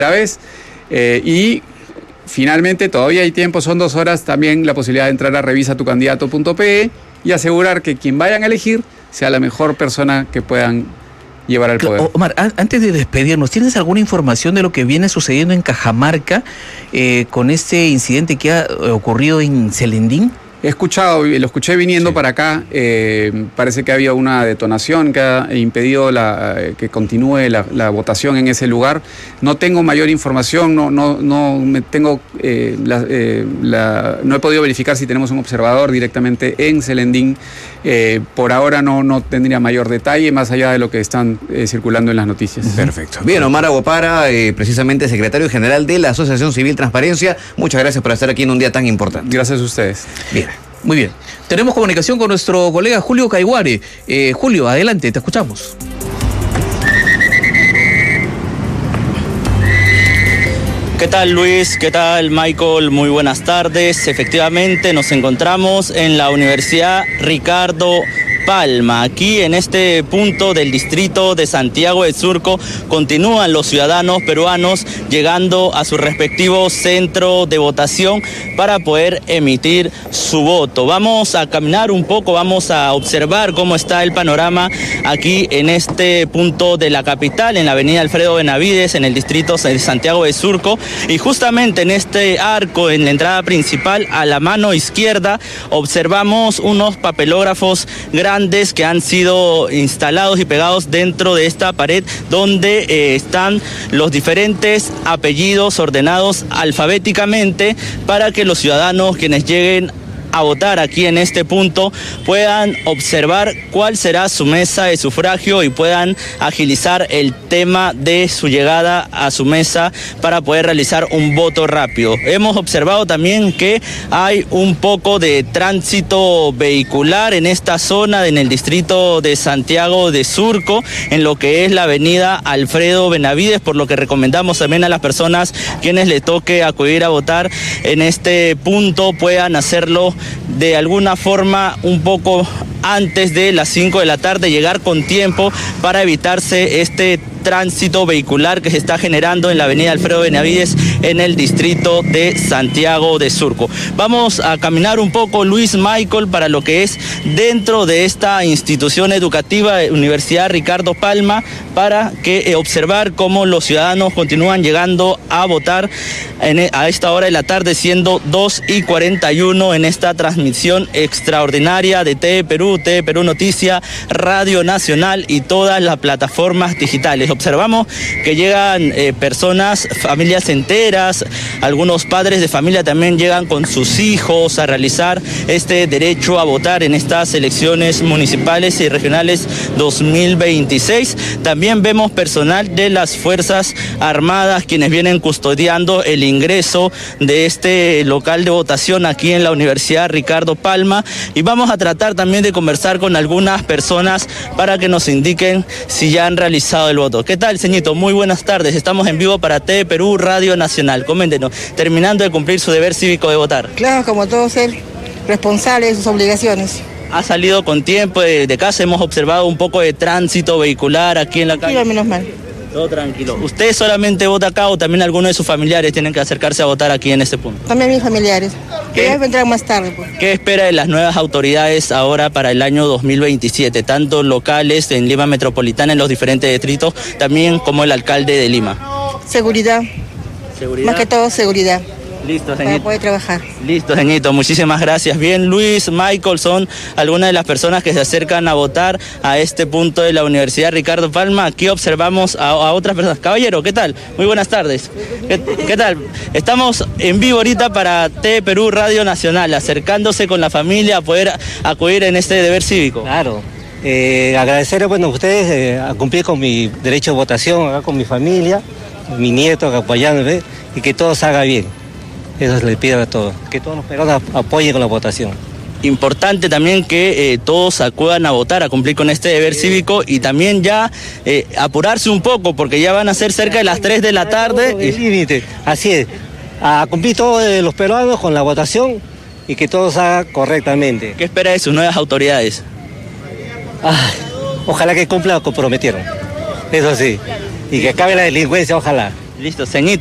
vez. Y finalmente todavía hay tiempo, son 2 horas, también la posibilidad de entrar a revisatucandidato.pe y asegurar que quien vayan a elegir sea la mejor persona que puedan llevar al poder. Omar, antes de despedirnos, ¿tienes alguna información de lo que viene sucediendo en Cajamarca con este incidente que ha ocurrido en Celendín? He escuchado, lo escuché viniendo para acá, parece que había una detonación que ha impedido que continúe la votación en ese lugar. No tengo mayor información, no he podido verificar si tenemos un observador directamente en Celendín. Por ahora no tendría mayor detalle, más allá de lo que están circulando en las noticias. Perfecto. Bien, Omar Aguapara, precisamente secretario general de la Asociación Civil Transparencia, muchas gracias por estar aquí en un día tan importante. Gracias a ustedes. Bien. Muy bien. Tenemos comunicación con nuestro colega Julio Caiguare. Julio, adelante, te escuchamos. ¿Qué tal, Luis? ¿Qué tal, Michael? Muy buenas tardes. Efectivamente, nos encontramos en la Universidad Ricardo Palma. Aquí en este punto del distrito de Santiago de Surco continúan los ciudadanos peruanos llegando a su respectivo centro de votación para poder emitir su voto. Vamos a caminar un poco, vamos a observar cómo está el panorama aquí en este punto de la capital, en la avenida Alfredo Benavides, en el distrito de Santiago de Surco, y justamente en este arco, en la entrada principal, a la mano izquierda, observamos unos papelógrafos grandes que han sido instalados y pegados dentro de esta pared donde están los diferentes apellidos ordenados alfabéticamente para que los ciudadanos quienes lleguen a votar aquí en este punto puedan observar cuál será su mesa de sufragio y puedan agilizar el tema de su llegada a su mesa para poder realizar un voto rápido. Hemos observado también que hay un poco de tránsito vehicular en esta zona, en el distrito de Santiago de Surco, en lo que es la avenida Alfredo Benavides, por lo que recomendamos también a las personas quienes les toque acudir a votar en este punto puedan hacerlo de alguna forma un poco antes de las 5 de la tarde, llegar con tiempo para evitarse este tránsito vehicular que se está generando en la avenida Alfredo Benavides en el distrito de Santiago de Surco. Vamos a caminar un poco, Luis, Michael, para lo que es dentro de esta institución educativa, Universidad Ricardo Palma, para que observar cómo los ciudadanos continúan llegando a votar a esta hora de la tarde, siendo 2:41 en esta transmisión extraordinaria de TV Perú Noticia, Radio Nacional y todas las plataformas digitales. Observamos que llegan personas, familias enteras, algunos padres de familia también llegan con sus hijos a realizar este derecho a votar en estas elecciones municipales y regionales 2026. También vemos personal de las Fuerzas Armadas quienes vienen custodiando el ingreso de este local de votación aquí en la Universidad Ricardo Palma, y vamos a tratar también de conversar con algunas personas para que nos indiquen si ya han realizado el voto. ¿Qué tal, señorito? Muy buenas tardes. Estamos en vivo para TV Perú, Radio Nacional. Coméntenos, terminando de cumplir su deber cívico de votar. Claro, como todo ser responsable de sus obligaciones. Ha salido con tiempo de casa, hemos observado un poco de tránsito vehicular aquí en la calle. Menos mal. Todo tranquilo. ¿Usted solamente vota acá o también algunos de sus familiares tienen que acercarse a votar aquí en este punto? También mis familiares, que ya vendrán más tarde. Pues. ¿Qué espera de las nuevas autoridades ahora para el año 2027, tanto locales en Lima Metropolitana, en los diferentes distritos, también como el alcalde de Lima? Seguridad. ¿Seguridad? Más que todo seguridad. Listo, señorito. Para poder trabajar. Listo, señorito. Muchísimas gracias. Bien, Luis, Michael, son algunas de las personas que se acercan a votar a este punto de la Universidad Ricardo Palma. Aquí observamos a otras personas. Caballero, ¿qué tal? Muy buenas tardes. ¿Qué tal? Estamos en vivo ahorita para TV Perú, Radio Nacional, acercándose con la familia a poder acudir en este deber cívico. Claro. Agradecer a ustedes a cumplir con mi derecho de votación acá con mi familia, mi nieto apoyándome y que todo salga bien. Eso les pido a todos, que todos los peruanos apoyen con la votación. Importante también que todos acudan a votar, a cumplir con este deber cívico y también ya apurarse un poco porque ya van a ser cerca de las 3 de la tarde. Límite, así es, a cumplir todos los peruanos con la votación y que todo salga correctamente. ¿Qué espera de sus nuevas autoridades? Ojalá que cumplan lo que prometieron, eso sí, y que acabe la delincuencia, ojalá. Listo, ceñito.